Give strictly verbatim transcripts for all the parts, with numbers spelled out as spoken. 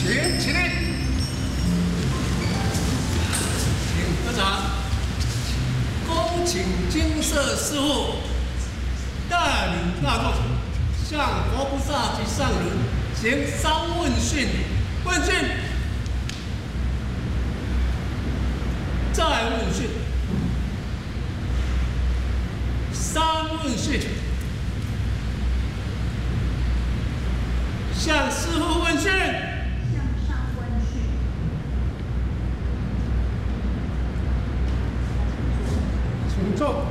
请起立。请科长，恭请金色师傅带领大众向佛菩萨及上人行三问讯礼。问讯，再问讯，三问讯。向师父问讯。 向上问讯。 请坐。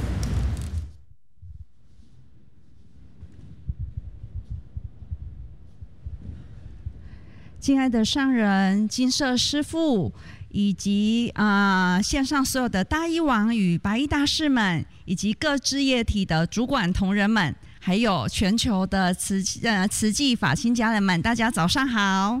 亲爱的上人、金色师父，以及啊、呃、线上所有的大医王与白衣大士们，以及各志业体的主管同仁们，还有全球的慈呃慈济法亲家人们，大家早上好。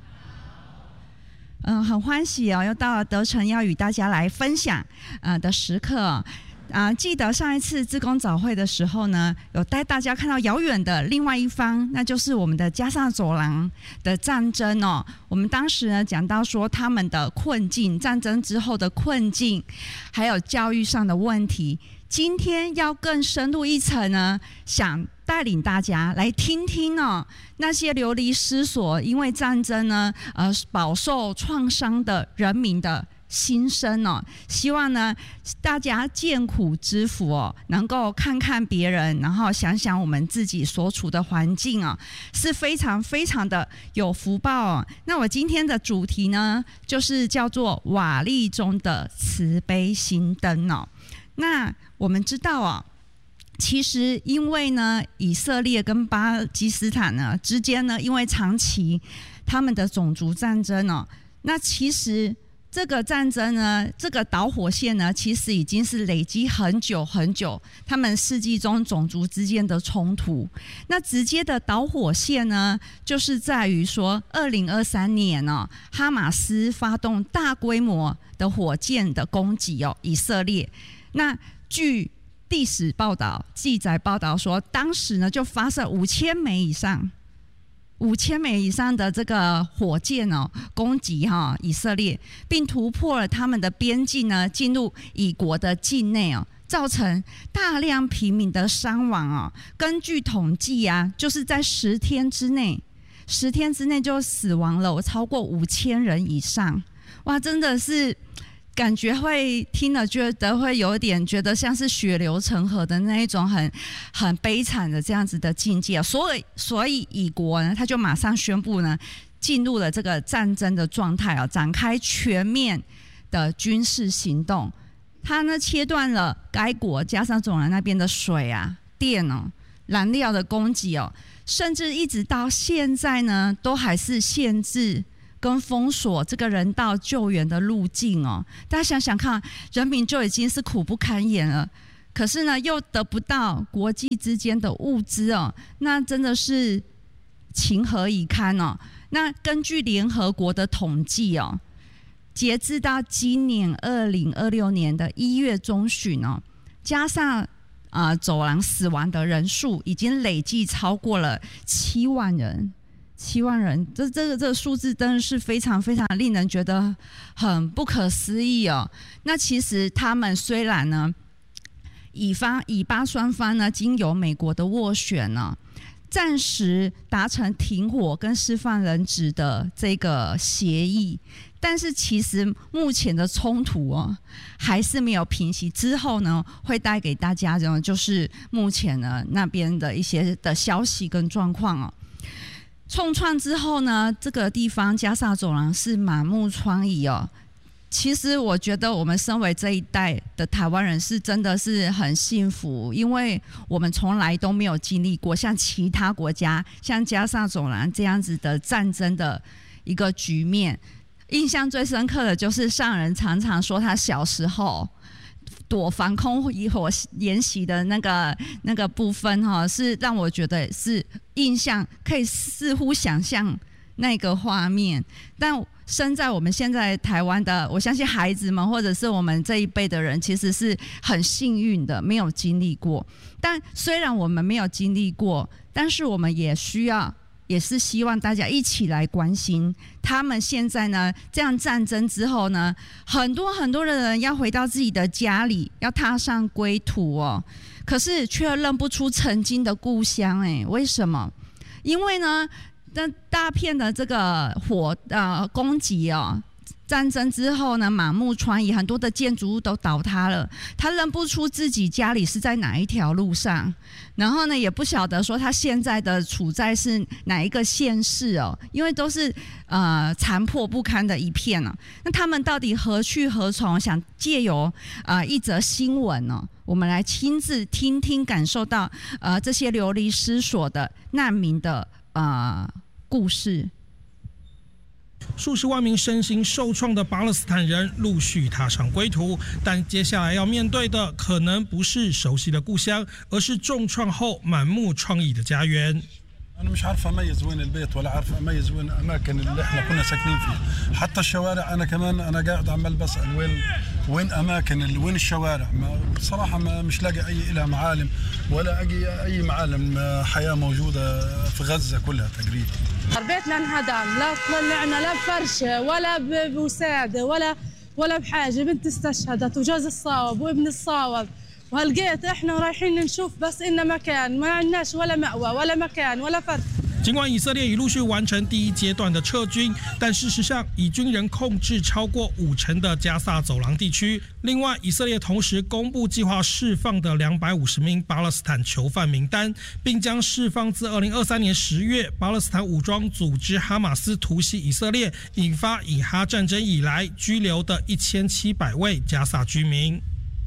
嗯、呃，很欢喜哦，又到了德成要与大家来分享呃的时刻、哦。啊、呃，记得上一次志工早会的时候呢，有带大家看到遥远的另外一方，那就是我们的加萨走廊的战争哦。我们当时呢讲到说他们的困境，战争之后的困境，还有教育上的问题。今天要更深入一层呢，想带领大家来听听哦，那些流离失所，因为战争呢，呃，饱受创伤的人民的心声哦，希望呢大家见苦知福哦，能够看看别人，然后想想我们自己所处的环境哦，是非常非常的有福报哦。那我今天的主题呢，就是叫做瓦砾中的慈悲心灯哦。那我们知道哦，其实因为呢，以色列跟巴基斯坦呢之间呢，因为长期他们的种族战争哦，那其实这个战争呢，这个导火线呢，其实已经是累积很久很久，他们世纪中种族之间的冲突。那直接的导火线呢，就是在于说，二零二三年哦，哈马斯发动大规模的火箭的攻击哦，以色列。那据历史报道记载报道说，当时呢就发射五千枚以上。五千枚以上的这个火箭哦，攻击哈、哦、以色列，并突破了他们的边境呢，进入以国的境内哦，造成大量平民的伤亡哦。根据统计啊，就是在十天之内，十天之内就死亡了超过五千人以上，哇，真的是。感觉会听了觉得会有点觉得像是血流成河的那一种很很悲惨的这样子的境界，所以所以以国呢，他就马上宣布呢，进入了这个战争的状态啊，展开全面的军事行动。他呢切断了该国加沙走廊那边的水啊、电哦、燃料的供给哦，甚至一直到现在呢，都还是限制跟封锁这个人道救援的路径哦，大家想想看，人民就已经是苦不堪言了，可是呢，又得不到国际之间的物资哦，那真的是情何以堪哦。那根据联合国的统计哦，截至到今年二零二六年的一月中旬哦，加上啊、呃、走廊死亡的人数已经累计超过了七万人。七万人，这这个这个数字真的是非常非常令人觉得很不可思议哦。那其实他们虽然呢，以方以巴双方呢经由美国的斡旋呢，暂时达成停火跟释放人质的这个协议，但是其实目前的冲突哦还是没有平息。之后呢，会带给大家呢就是目前呢那边的一些的消息跟状况哦。冲创之后呢，这个地方加萨走廊是满目疮痍哦。其实我觉得我们身为这一代的台湾人是真的是很幸福，因为我们从来都没有经历过像其他国家像加萨走廊这样子的战争的一个局面。印象最深刻的就是上人常常说他小时候躲防空火演习的那个那个部分哈，是让我觉得是印象可以似乎想象那个画面。但身在我们现在台湾的，我相信孩子们或者是我们这一辈的人，其实是很幸运的，没有经历过。但虽然我们没有经历过，但是我们也需要也是希望大家一起来关心。他们现在呢，这样战争之后呢，很多很多的人要回到自己的家里，要踏上归途哦。可是却认不出曾经的故乡，哎，为什么？因为呢，那大片的这个火呃攻击哦。战争之后呢，满目疮痍，很多的建筑物都倒塌了。他认不出自己家里是在哪一条路上，然后呢，也不晓得说他现在的处在是哪一个县市哦，因为都是呃残破不堪的一片哦。那他们到底何去何从？想借由呃一则新闻哦，我们来亲自听听，感受到呃这些流离失所的难民的呃故事。 数十万名身心受创的巴勒斯坦人陆续踏上归途，但接下来要面对的可能不是熟悉的故乡，而是重创后满目疮痍的家园。 أنا مش عارف أميز وين البيت ولا عارف أميز وين الأماكن اللي إحنا كنا ساكنين فيها، حتى الشوارع أنا كمان أنا قاعد عمال بسأل وين وين أماكن وين الشوارع، ما بصراحة ما مش لاقي أي إلها معالم ولا أجي أي معالم حياة موجودة في غزة كلها تقريبا. بيتنا انهدم، لا طلعنا لا بفرشة ولا بوسادة ولا ولا بحاجة، بنت استشهدت وجوز الصاوب وابن الصاوب. وهالقيت احنا رايحين نشوف بس إن مكان ما عندناش ولا مأوى ولا مكان ولا فرد。 尽管以色列已陆续完成第一阶段的撤军，但事实上，以军人控制超过五成的加萨走廊地区。另外，以色列同时公布计划释放的两百五十名巴勒斯坦囚犯名单，并将释放自二零二三年十月巴勒斯坦武装组织哈马斯突袭以色列，引发以哈战争以来拘留的一千七百位加萨居民。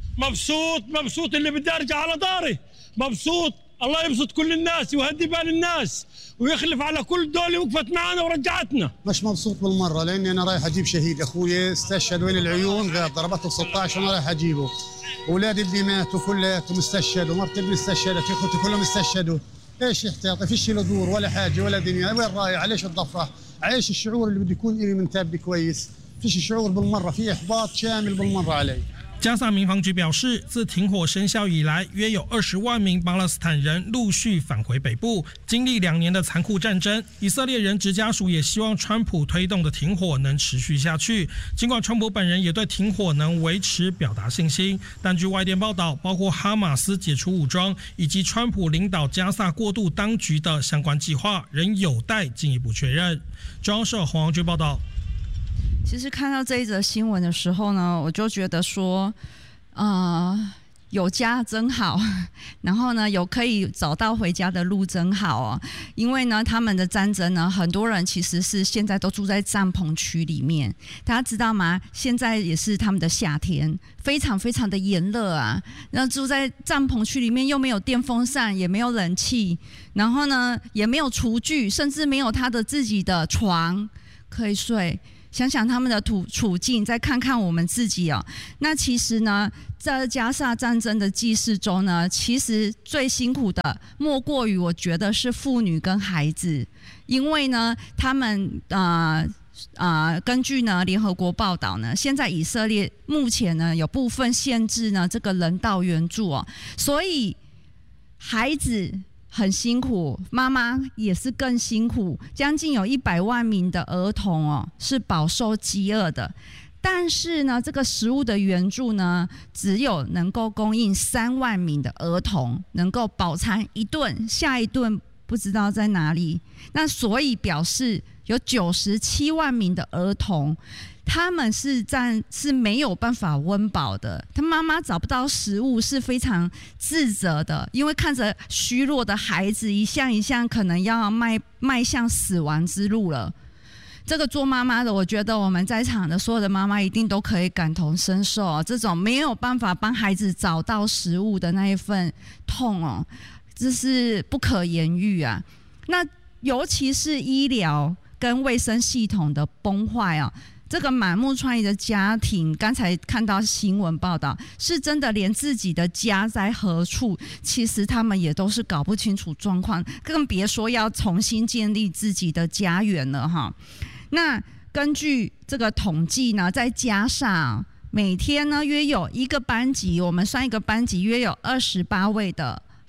مبسوط مبسوط اللي بدي ارجع على داري مبسوط الله يبسط كل الناس ويهدي بال الناس ويخلف على كل دول وقفت معنا ورجعتنا. مش مبسوط بالمره لاني انا رايح اجيب شهيد اخوي استشهد وين العيون غير ضربته ستة عشر وانا رايح اجيبه. اولاد ابني ماتوا كلياتهم استشهدوا، مرت ابني استشهدت، اخوتي كلهم استشهدوا. ايش احتياطي؟ فيش له دور ولا حاجه ولا دنيا، وين رايح؟ ليش الضفره؟ عايش الشعور اللي بده يكون لي من تابي كويس، فيش شعور بالمره، في احباط شامل بالمره علي。 加萨民防局表示，自停火生效以来，约有二十万名巴勒斯坦人陆续返回北部。经历两年的残酷战争，以色列人质家属也希望川普推动的停火能持续下去。尽管川普本人也对停火能维持表达信心，但据外电报道，包括哈马斯解除武装以及川普领导加萨过渡当局的相关计划，仍有待进一步确认。中央社黄王军报道。 其实看到这一则新闻的时候呢，我就觉得说，呃，有家真好，然后呢，有可以找到回家的路真好哦。因为呢，他们的战争呢，很多人其实是现在都住在帐篷区里面。大家知道吗？现在也是他们的夏天，非常非常的炎热啊。然后住在帐篷区里面，又没有电风扇，也没有冷气，然后呢，也没有厨具，甚至没有他的自己的床可以睡。想想他们的处处境，再看看我们自己哦。那其实呢，在加萨战争的记事中呢，其实最辛苦的莫过于我觉得是妇女跟孩子，因为呢，他们呃呃，根据呢联合国报道呢，现在以色列目前呢有部分限制呢这个人道援助哦，所以孩子很辛苦，妈妈也是更辛苦，将近有一百万名的儿童哦是饱受饥饿的。但是呢，这个食物的援助呢，只有能够供应三万名的儿童能够饱餐一顿，下一顿不知道在哪里。那所以表示有九十七万名的儿童。他们是在是没有办法温饱的，他妈妈找不到食物是非常自责的，因为看着虚弱的孩子一项一项可能要迈迈向死亡之路了。这个做妈妈的，我觉得我们在场的所有的妈妈一定都可以感同身受哦，这种没有办法帮孩子找到食物的那一份痛哦，这是不可言喻啊。那尤其是医疗跟卫生系统的崩坏哦。这个满目疮痍的家庭，刚才看到新闻报道，是真的连自己的家在何处，其实他们也都是搞不清楚状况，更别说要重新建立自己的家园了哈。那根据这个统计呢，在加萨每天呢约有一个班级，我们算一个班级约有二十八位的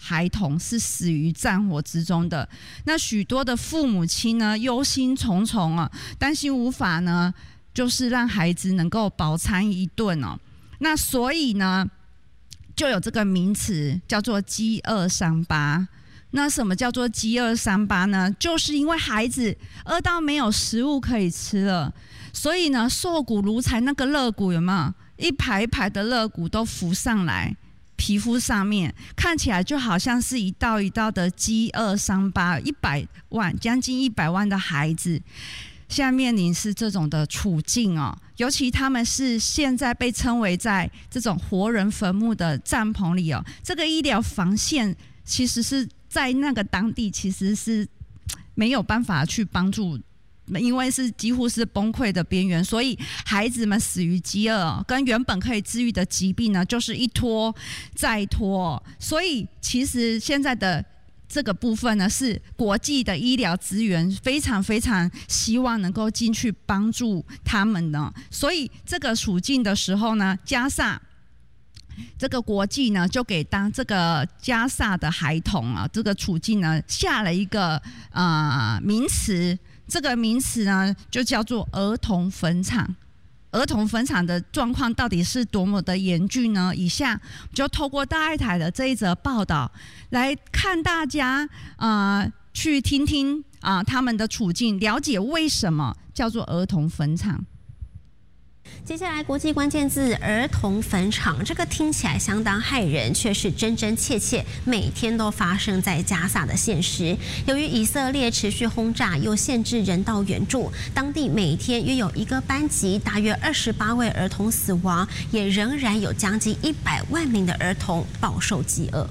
孩童是死于战火之中的。那许多的父母亲呢，忧心忡忡啊，担心无法呢，就是让孩子能够饱餐一顿哦。那所以呢，就有这个名词叫做饥饿伤疤。那什么叫做饥饿伤疤呢？就是因为孩子饿到没有食物可以吃了，所以呢，瘦骨如柴，那个肋骨有没有一排一排的肋骨都浮上来，皮肤上面看起来就好像是一道一道的饥饿伤疤。一百万，将近一百万的孩子，现在面临是这种的处境哦。尤其他们是现在被称为在这种活人坟墓的帐篷里哦，这个医疗防线其实是在那个当地其实是没有办法去帮助，因为是几乎是崩溃的边缘，所以孩子们死于饥饿，跟原本可以治愈的疾病呢，就是一拖再拖。所以其实现在的这个部分呢，是国际的医疗资源非常非常希望能够进去帮助他们呢。所以这个处境的时候呢，加上这个国际呢，就给当这个加萨的孩童啊，这个处境呢，下了一个呃名词，这个名词呢，就叫做儿童坟场。儿童坟场的状况到底是多么的严峻呢？以下就透过大爱台的这一则报道来看大家呃去听听啊、呃、他们的处境，了解为什么叫做儿童坟场。 接下来国际关键字儿童坟场，这个听起来相当骇人，却是真真切切每天都发生在加萨的现实。由于以色列持续轰炸又限制人道援助，当地每天约有一个班级大约二十八位儿童死亡，也仍然有将近一百万名的儿童饱受饥饿。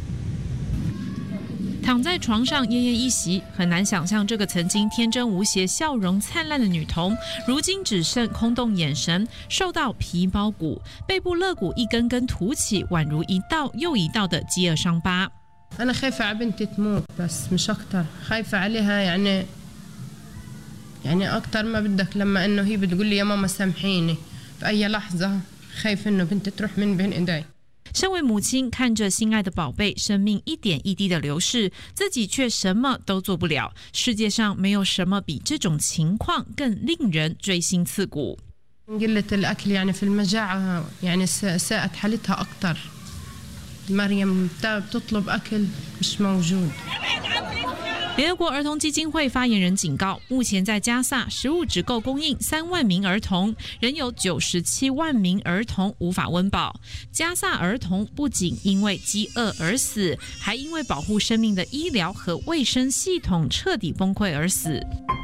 躺在床上奄奄一息，很难想象这个曾经天真无邪、笑容灿烂的女童，如今只剩空洞眼神，受到皮包骨，背部肋骨一根根凸起，宛如一道又一道的饥饿伤疤。 أنا خايفة على بنتي تموت بس مش أكتر، خايفة عليها يعني يعني أكتر ما بدك لما إنه هي بتقول لي يا ماما سامحيني في أي لحظة، خايف إنه بنتي تروح من بين إيدي。 身为母亲，看着心爱的宝贝生命一点一滴的流逝，自己却什么都做不了。世界上没有什么比这种情况更令人锥心刺骨。 قلة الأكل يعني في المجاعة يعني ساءت حالتها أكتر. مريم بتطلب أكل مش موجود。 联合国儿童基金会发言人警告，目前在加萨食物只够供应三万名儿童，仍有九十七万名儿童无法温饱。加萨儿童不仅因为饥饿而死，还因为保护生命的医疗和卫生系统彻底崩溃而死。